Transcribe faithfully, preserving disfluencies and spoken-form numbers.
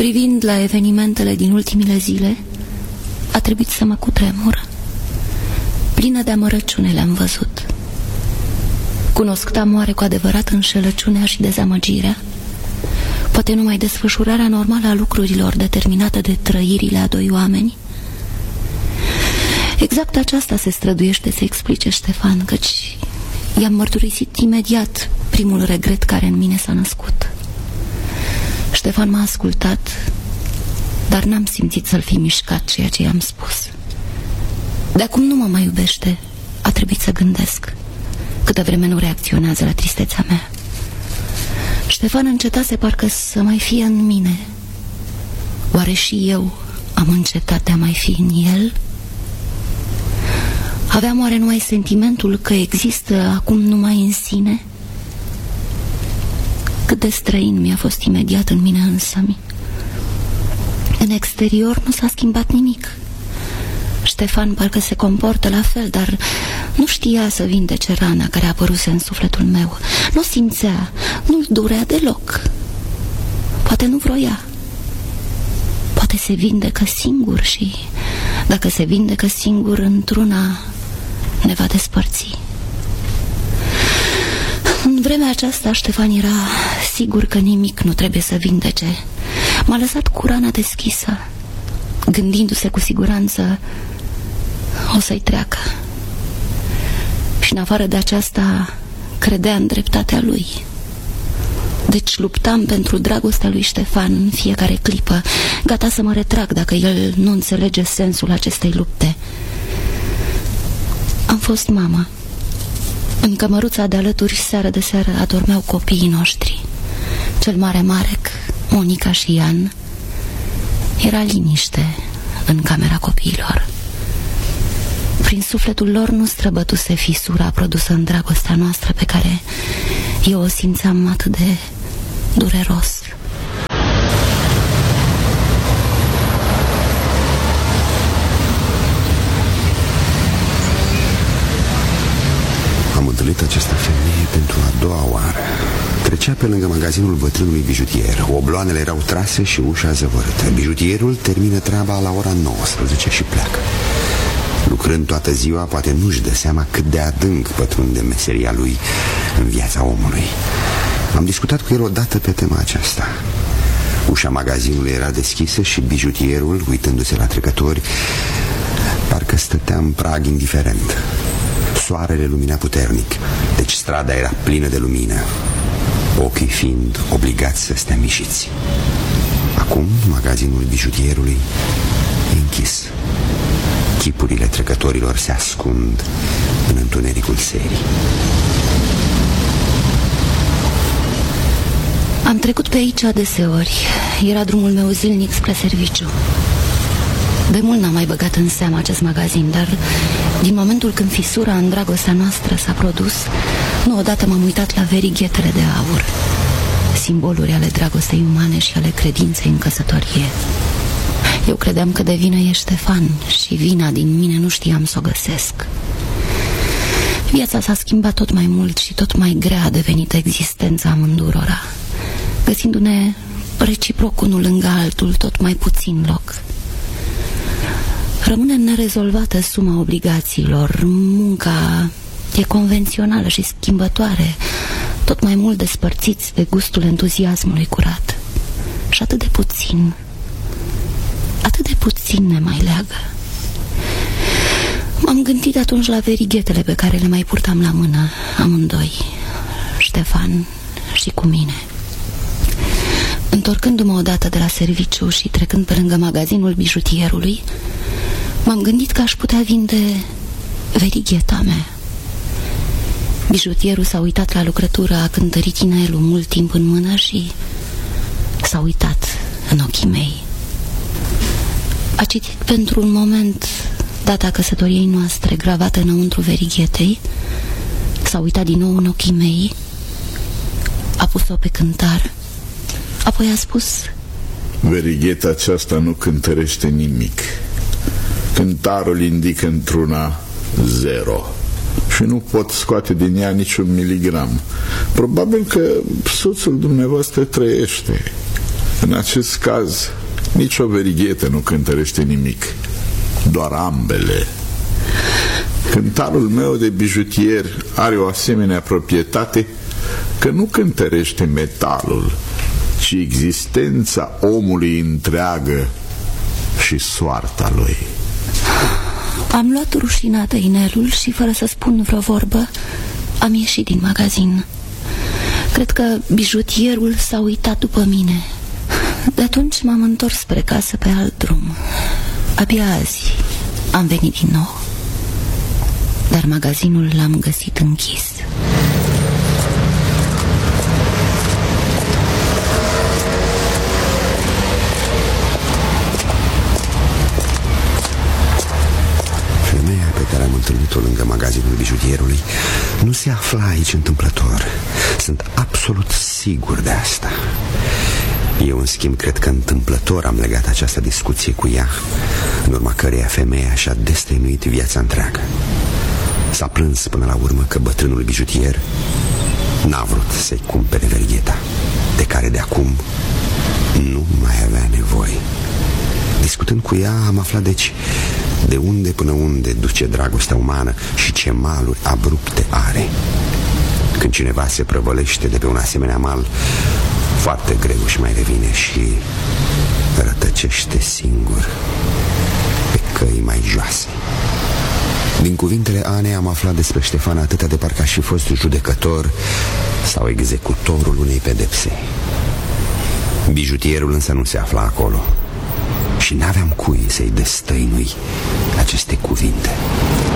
Privind la evenimentele din ultimile zile, a trebuit să mă cutremur. Plină de amărăciune le-am văzut. Cunosc tamoare cu adevărat înșelăciunea și dezamăgirea. Poate numai desfășurarea normală a lucrurilor determinată de trăirile a doi oameni. Exact aceasta se străduiește să explice Ștefan, căci i-am mărturisit imediat primul regret care în mine s-a născut. Ștefan m-a ascultat, dar n-am simțit să-l fi mișcat ceea ce i-am spus. De acum nu mă mai iubește, a trebuit să gândesc, câtă vreme nu reacționează la tristețea mea. Ștefan încetase parcă să mai fie în mine. Oare și eu am încetat de a mai fi în el? Aveam oare numai sentimentul că există acum numai în sine? Cât de străin mi-a fost imediat în mine însămi. În exterior nu s-a schimbat nimic. Ștefan parcă se comportă la fel, dar nu știa să vindece rana care a apăruse în sufletul meu. Nu simțea, nu-l durea deloc. Poate nu vroia. Poate se vindecă singur și, dacă se vindecă singur, într-una ne va despărți. În vremea aceasta Ștefan era sigur că nimic nu trebuie să vindece. M-a lăsat cu rana deschisă, gândindu-se cu siguranță o să-i treacă. Și în afară de aceasta credea în dreptatea lui. Deci luptam pentru dragostea lui Ștefan în fiecare clipă, gata să mă retrag dacă el nu înțelege sensul acestei lupte. Am fost mamă. În cămăruța de alături, seară de seară, adormeau copiii noștri. Cel mare Marek, Monica și Ian. Era liniște în camera copiilor. Prin sufletul lor nu străbătuse fisura produsă în dragostea noastră, pe care eu o simțeam atât de dureros. Am întâlnit această femeie pentru a doua oară. Trecea pe lângă magazinul bătrânului bijutier. Obloanele erau trase și ușa zăvorâtă. Bijutierul termină treaba la ora nouăsprezece și pleacă. Lucrând toată ziua, poate nu-și dă seama cât de adânc pătrunde meseria lui în viața omului. Am discutat cu el odată pe tema aceasta. Ușa magazinului era deschisă și bijutierul, uitându-se la trecători, parcă stătea în prag indiferent. Soarele lumina puternic, deci strada era plină de lumină, ochii fiind obligați să stea mișiți. Acum magazinul bijutierului e închis. Chipurile trecătorilor se ascund în întunericul serii. Am trecut pe aici adeseori. Era drumul meu zilnic spre serviciu. De mult n-am mai băgat în seamă acest magazin, dar din momentul când fisura în dragostea noastră s-a produs, nu odată m-am uitat la verighetele de aur, simboluri ale dragostei umane și ale credinței în căsătorie. Eu credeam că de vină e Ștefan și vina din mine nu știam să o găsesc. Viața s-a schimbat tot mai mult și tot mai grea a devenit existența amândurora, găsindu-ne reciproc unul lângă altul, tot mai puțin loc. Rămâne nerezolvată suma obligațiilor, munca e convențională și schimbătoare, tot mai mult despărțiți de gustul entuziasmului curat. Și atât de puțin, atât de puțin ne mai leagă. M-am gândit atunci la verighetele pe care le mai purtam la mână, amândoi, Ștefan și cu mine. Întorcându-mă odată de la serviciu și trecând pe lângă magazinul bijutierului, m-am gândit că aș putea vinde verigheta mea. Bijutierul s-a uitat la lucrătură, a cântărit inelul mult timp în mână și s-a uitat în ochii mei. A citit pentru un moment data căsătoriei noastre gravată înăuntru verighetei, s-a uitat din nou în ochii mei, a pus-o pe cântar, apoi a spus: verigheta aceasta nu cântărește nimic. Cântarul indică într-una zero și nu pot scoate din ea niciun miligram. Probabil că soțul dumneavoastră trăiește. În acest caz, nicio verighetă nu cântărește nimic, doar ambele. Cântarul meu de bijutier are o asemenea proprietate că nu cântărește metalul, ci existența omului întreagă și soarta lui. Am luat rușinată inelul și, fără să spun vreo vorbă, am ieșit din magazin. Cred că bijutierul s-a uitat după mine. De atunci m-am întors spre casă pe alt drum. Abia azi am venit din nou, dar magazinul l-am găsit închis. Femeia pe care am întâlnit-o lângă magazinul bijutierului nu se afla aici întâmplător. Sunt absolut sigur de asta. Eu, în schimb, cred că întâmplător am legat această discuție cu ea, în urma căreia femeia și-a destăinuit viața întreagă. S-a plâns până la urmă că bătrânul bijutier n-a vrut să-i cumpere verigheta, de care de acum nu mai avea nevoie. Discutând cu ea, am aflat deci de unde până unde duce dragostea umană și ce maluri abrupte are. Când cineva se prăvălește de pe un asemenea mal, foarte greu își mai revine și rătăcește singur pe căi mai joase. Din cuvintele Anei am aflat despre Ștefan atâta de parcă aș fi fost judecător sau executorul unei pedepse. Bijutierul însă nu se afla acolo și n-aveam cui să-i destăinui aceste cuvinte.